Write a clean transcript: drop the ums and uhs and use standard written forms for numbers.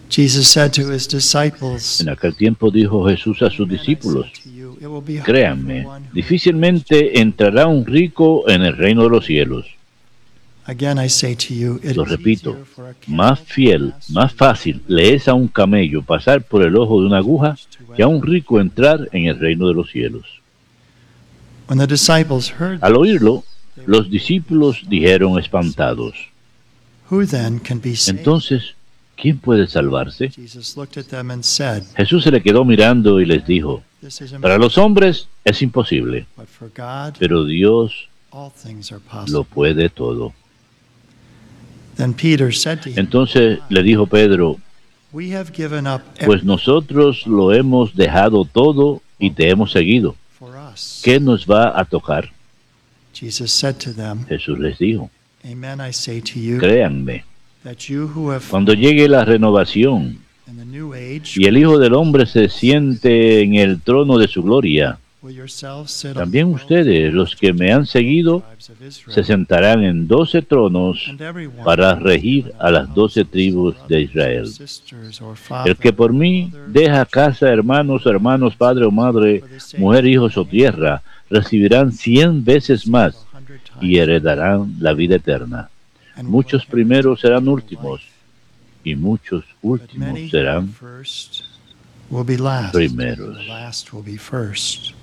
Jesus said to his disciples, En aquel tiempo dijo Jesús a sus "Amen, I discípulos, say to you, it will be hard créanme, for one who-" difícilmente entrará un rico en el reino de los cielos. Again, I say to you, it Lo is repito, easier for a más camel to fiel, pass más through the fácil eye of le es a un camello pasar por el ojo de una aguja que a un rico entrar en el reino de los cielos. When the disciples heard Al this, oírlo, they were los greatly discípulos astonished. dijeron espantados, Who then can be saved? entonces, ¿quién puede salvarse? Jesus looked at them and said, Jesús se le quedó mirando y les dijo, "This is para los impossible, hombres es imposible, but for God pero Dios all things are lo possible." puede todo. Then Peter said to him, Entonces le dijo Pedro, "We have given up pues everything nosotros lo hemos dejado todo y te hemos seguido. for us." ¿Qué nos va a tocar? Jesus said to them, Jesús les dijo, "Amen, I say to you, créanme, that you who have cuando llegue la renovación in the new age y el Hijo del Hombre se siente en el trono de su gloria, will yourselves sit on también the ustedes, los que me han seguido, tribes of Israel, se sentarán en 12 tronos and everyone para who regir a las 12 tribus de Israel. sisters or El que por father, mí mother, deja casa, hermanos, padre o madre, mujer, hijos o tierra, recibirán 100 veces más 100 times y heredarán la vida eterna. and Muchos will primeros serán inherit últimos life. y muchos But últimos many who are serán first will be last, primeros. and the last will be first.